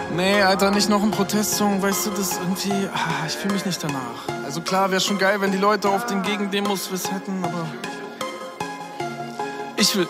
Nee, Alter, nicht noch ein Protestsong, weißt du, das irgendwie, ich fühle mich nicht danach. Also klar, wäre schon geil, wenn die Leute auf den Gegendemos was hätten, aber ich will